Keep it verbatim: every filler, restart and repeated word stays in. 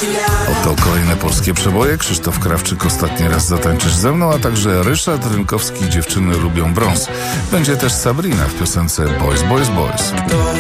Oto kolejne polskie przeboje. Krzysztof Krawczyk, Ostatni raz zatańczysz ze mną, a także Ryszard Rynkowski, Dziewczyny lubią brąz. Będzie też Sabrina w piosence Boys, Boys, Boys.